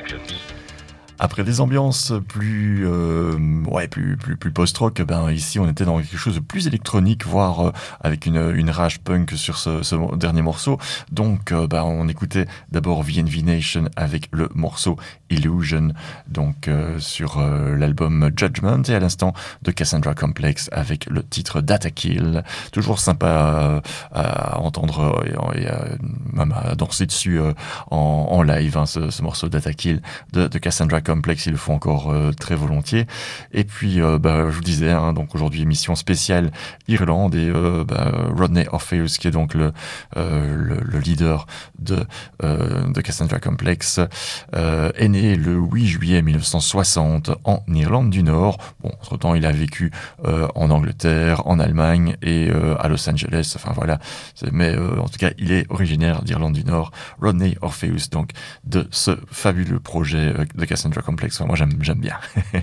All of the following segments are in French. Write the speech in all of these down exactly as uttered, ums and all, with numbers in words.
Après des ambiances plus, euh, ouais, plus, plus, plus post-rock, ben ici on était dans quelque chose de plus électronique, voire euh, avec une, une rage punk sur ce, ce dernier morceau. Donc, euh, ben on écoutait d'abord V N V Nation avec le morceau Illusion, donc euh, sur euh, l'album Judgment, et à l'instant de Cassandra Complex avec le titre Data Kill. Toujours sympa à, à entendre et, et à, même à danser dessus euh, en, en live, hein, ce, ce morceau Data Kill de, de Cassandra Complex, il le faut encore euh, très volontiers. Et puis, euh, bah, je vous disais, hein, donc aujourd'hui émission spéciale Irlande, et euh, bah, Rodney Orpheus, qui est donc le, euh, le, le leader de, euh, de Cassandra Complex, euh, est né le huit juillet mille neuf cent soixante en Irlande du Nord. Bon, entre-temps, il a vécu euh, en Angleterre, en Allemagne et euh, à Los Angeles. Enfin voilà, mais euh, en tout cas, il est originaire d'Irlande du Nord. Rodney Orpheus, donc de ce fabuleux projet euh, de Cassandra Complex. Enfin, moi, j'aime, j'aime bien.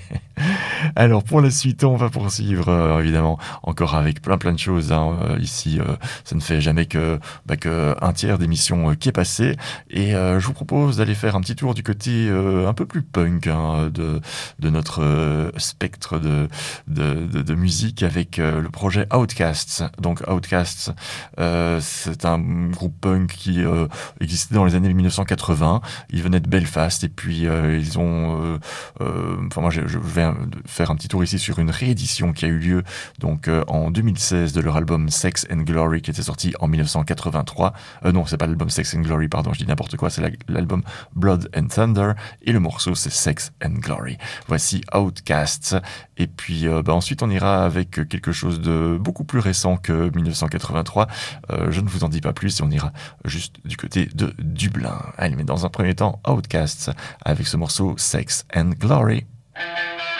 Alors, pour la suite, on va poursuivre, euh, évidemment, encore avec plein plein de choses. Hein. Euh, ici, euh, ça ne fait jamais que, bah, que un tiers d'émission euh, qui est passé. Et euh, je vous propose d'aller faire un petit tour du côté euh, un peu plus punk, hein, de, de notre euh, spectre de, de, de, de musique avec euh, le projet Outcasts. Donc, Outcasts, euh, c'est un groupe punk qui euh, existait dans les années mille neuf cent quatre-vingts. Ils venaient de Belfast et puis euh, ils ont... Euh, euh, enfin, moi, je, je vais faire un petit tour ici sur une réédition qui a eu lieu donc euh, en deux mille seize de leur album Sex and Glory, qui était sorti en mille neuf cent quatre-vingt-trois. Euh, non, c'est pas l'album Sex and Glory, pardon, je dis n'importe quoi, c'est la, l'album Blood and Thunder, et le morceau c'est Sex and Glory. Voici Outcasts. Et puis euh, bah, ensuite on ira avec quelque chose de beaucoup plus récent que mille neuf cent quatre-vingt-trois. Euh, je ne vous en dis pas plus, et on ira juste du côté de Dublin. Allez, mais dans un premier temps, Outcasts avec ce morceau Sex and Glory.